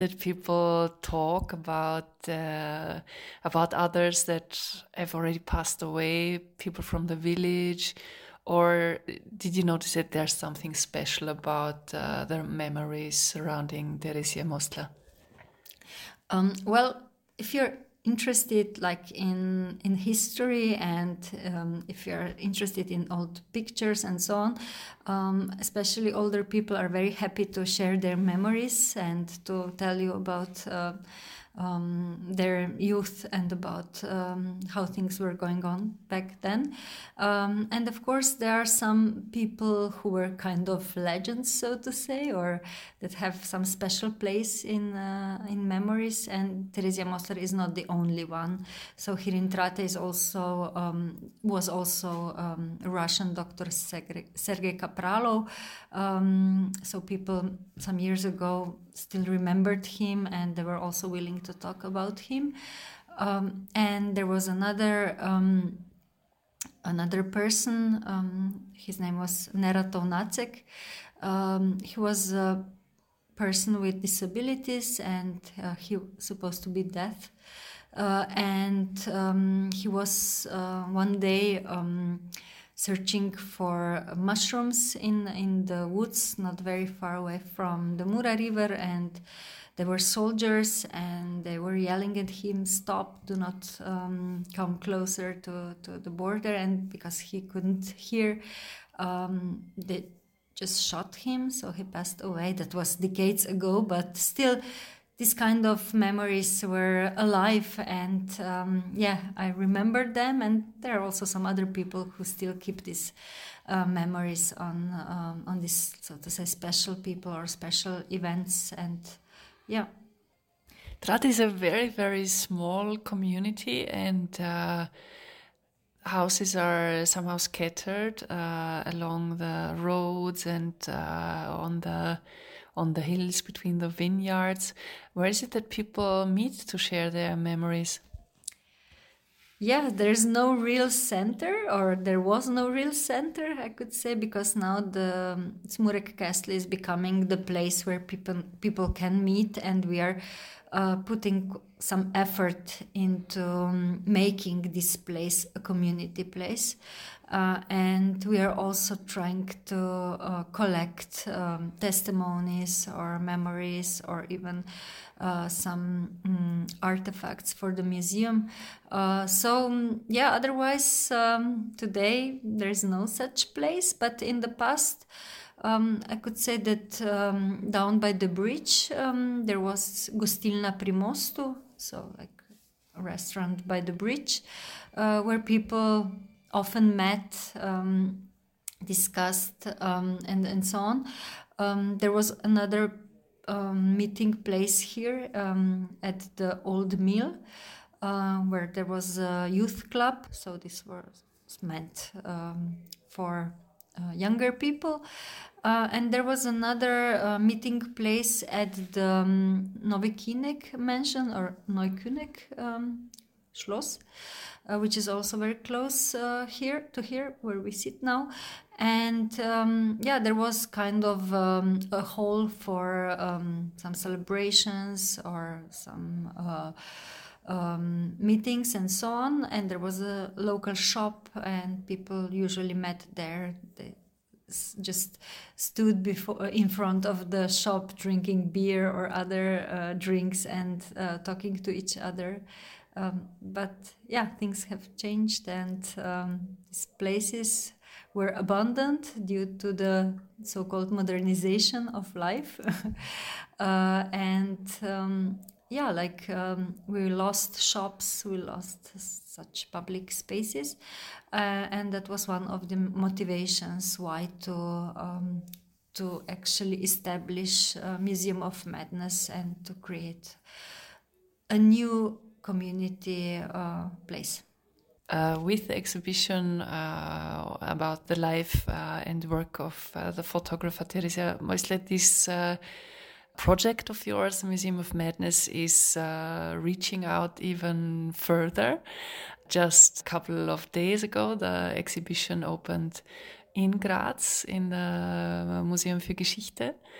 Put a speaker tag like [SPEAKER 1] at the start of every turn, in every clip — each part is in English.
[SPEAKER 1] that people talk about others that have already passed away, people from the village, or did you notice that there's something special about their memories surrounding Teresia Mostla?
[SPEAKER 2] Well, if you're interested like in history and if you're interested in old pictures and so on, especially older people are very happy to share their memories and to tell you about their youth and about how things were going on back then. And of course, there are some people who were kind of legends, so to say, or that have some special place in memories. And Teresia Mosler is not the only one. So here in Trate is also was also a Russian doctor, Sergei Kapralov. So people some years ago still remembered him, and they were also willing to talk about him. And there was another person. His name was Nerato Nacek. He was a person with disabilities, and he was supposed to be deaf. And he was one day searching for mushrooms in the woods, not very far away from the Mura River, and there were soldiers, and they were yelling at him, "Stop! Do not come closer to the border." And because he couldn't hear, they just shot him. So he passed away. That was decades ago, but still, these kind of memories were alive, and I remember them. And there are also some other people who still keep these memories on this, so to say, special people or special events. And yeah,
[SPEAKER 1] Trate is a very, very small community, and houses are somehow scattered along the roads and on the hills between the vineyards. Where is it that people meet to share their memories?
[SPEAKER 2] Yeah, there's no real center, or there was no real center, I could say, because now the Smurek Castle is becoming the place where people can meet, and we are putting some effort into making this place a community place. And we are also trying to collect testimonies or memories, or even some artifacts for the museum. Otherwise, today there is no such place, but in the past, I could say that down by the bridge there was Gostilna pri mostu, so like a restaurant by the bridge, where people often met, discussed, and so on. There was another meeting place here at the old mill, where there was a youth club. So this was meant for younger people. And there was another meeting place at the Nowy Kynek mansion, or Neukönig Schloss, which is also very close here where we sit now. And there was kind of a hall for some celebrations or some meetings and so on. And there was a local shop, and people usually met there. They just stood in front of the shop, drinking beer or other drinks, and talking to each other. But things have changed, and these places were abandoned due to the so-called modernization of life. We lost shops, we lost such public spaces, and that was one of the motivations why to actually establish a Museum of Madness and to create a new community place.
[SPEAKER 1] With the exhibition about the life and work of the photographer Teresia Mostla, this project of yours, Museum of Madness, is reaching out even further. Just a couple of days ago, the exhibition opened in Graz in the Museum für Geschichte.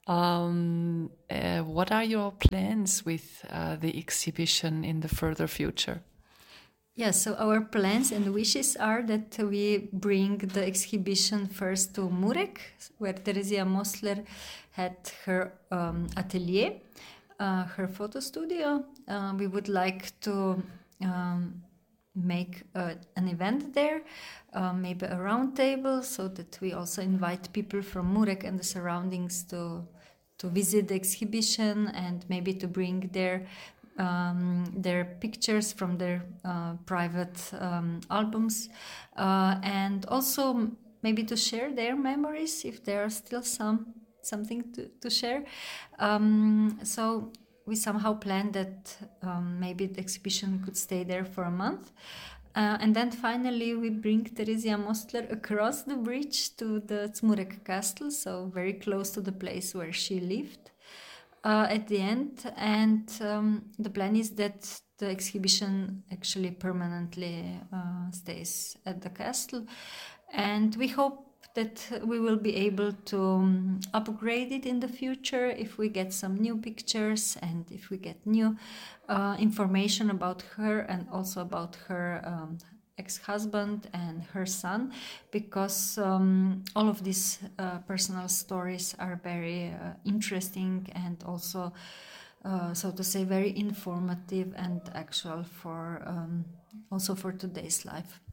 [SPEAKER 1] What are your plans with the exhibition in the further future?
[SPEAKER 2] Yes, so our plans and wishes are that we bring the exhibition first to Murek, where Theresia Mosler had her atelier, her photo studio. We would like to make an event there, maybe a round table, so that we also invite people from Murek and the surroundings to visit the exhibition and maybe to bring their pictures from their private albums, and also maybe to share their memories if there are still something to share. So we somehow planned that maybe the exhibition could stay there for a month. And then finally we bring Theresia Mostler across the bridge to the Zmurek castle, so very close to the place where she lived at the end. And the plan is that the exhibition actually permanently stays at the castle. And we hope that we will be able to upgrade it in the future if we get some new pictures and if we get new information about her and also about her ex-husband and her son, because all of these personal stories are very interesting and also, so to say, very informative and actual for also for today's life.